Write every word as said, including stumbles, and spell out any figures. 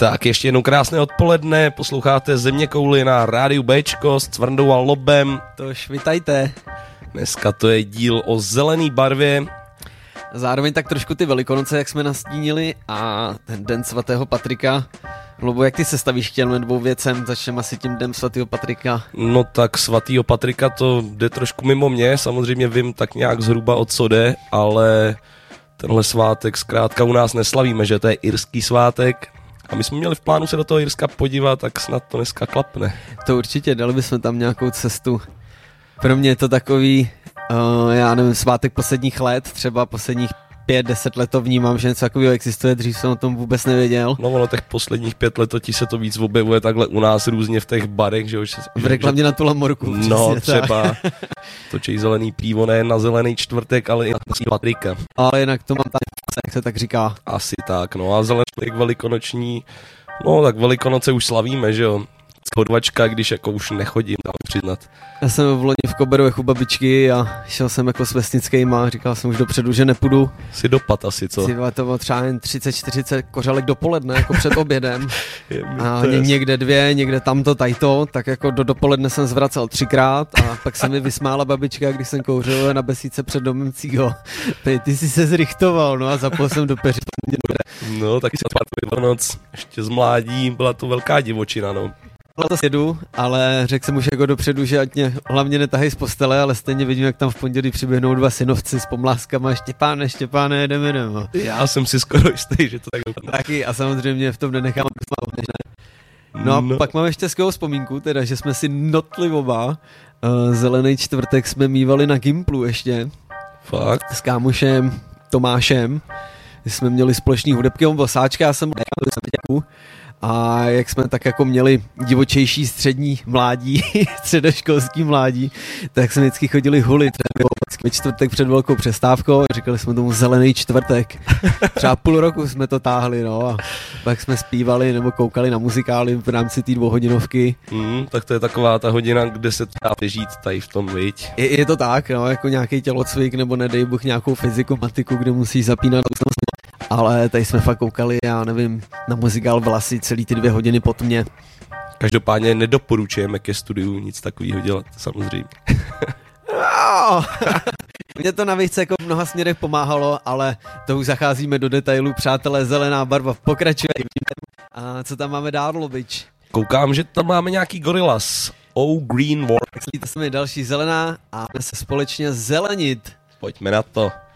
Tak ještě jednou krásné odpoledne, posloucháte Zeměkouli na rádiu Bčko s Cvrndou a Lobem. Tož vitajte. Dneska to je díl o zelený barvě. Zároveň tak trošku ty Velikonoce, jak jsme nastínili, a ten den svatého Patrika. Lobo, jak ty se stavíš k těm dvou věcem? Začneme asi tím dnem svatého Patrika. No tak svatýho Patrika to jde trošku mimo mě, samozřejmě vím tak nějak zhruba o co jde, ale tenhle svátek zkrátka u nás neslavíme, že to je irský svátek. A my jsme měli v plánu se do toho Irska podívat, tak snad to dneska klapne. To určitě, dali bychom tam nějakou cestu. Pro mě je to takový, uh, já nevím, svátek posledních let, třeba posledních pět, deset let to vnímám, že něco takového existuje, dřív jsem o tom vůbec nevěděl. No ono těch posledních pět let ti se to víc objevuje takhle u nás různě v těch barech, že už... V reklamě na tu Lamorku. No třeba, točí zelený pivo ne na zelený čtvrtek, ale i na Patrika. Ale jinak to mám tam, jak se tak říká. Asi tak, no a zelený velikonoční, no tak Velikonoce už slavíme, že jo. Schodvačka, když jako už nechodím, dám přiznat. Já jsem v loni v Koberovech u babičky a šel jsem jako s vesnickýma, říkal jsem už dopředu, že nepůjdu. Si dopad asi, co? Si to bylo třeba jen třicet čtyřicet kořalek dopoledne, jako před obědem. A ně, někde dvě, někde tamto, tajto, tak jako do dopoledne jsem zvracel třikrát a pak se mi vysmála babička, když jsem kouřil na besídce před domem Cího. Ty, ty jsi se zrychtoval, no a zapol jsem do peří. No, taky se tvártuje noc, ještě z mládí, byla to velká divočina, no. To jedu, ale řekl jsem už jako dopředu, že ať mě hlavně netahají z postele, ale stejně vidím, jak tam v pondělí přiběhnou dva synovci s pomláskama. Štěpáne, Štěpáne, jedeme, jedeme. Já jsem si skoro jistý, že to tak dopadne. Taky a samozřejmě v tom nenechám. No a no. Pak mám ještě skvělou vzpomínku, teda, že jsme si notli oba. Uh, zelený čtvrtek jsme mívali na Gimplu ještě. Fakt? S kámošem Tomášem. Jsme měli společný hudebky, on byl sáčka, já jsem byl. A jak jsme tak jako měli divočejší střední mládí, středoškolský mládí, tak jsme vždycky chodili hulit. Ve čtvrtek před velkou přestávkou, říkali jsme tomu zelený čtvrtek. Třeba půl roku jsme to táhli, no, a pak jsme zpívali nebo koukali na muzikály v rámci té dvouhodinovky. Mm, tak to je taková ta hodina, kde se dá žít tady v tom, viď? Je, je to tak, no, jako nějaký tělocvik nebo nedej Bůh nějakou fyziku, matiku, kde musíš zapínat. Ale tady jsme fakt koukali, já nevím, na muzikál Vlasy celý ty dvě hodiny po tmě. Každopádně nedoporučujeme ke studiu nic takového dělat, samozřejmě. No. Mně to navíc jako v mnoha směrech pomáhalo, ale to už zacházíme do detailů. Přátelé, zelená barva pokračuje. A co tam máme dál, Lobič? Koukám, že tam máme nějaký Gorillaz. Oh Green War. To je další zelená a jsme se společně zelenit. Pojďme na to.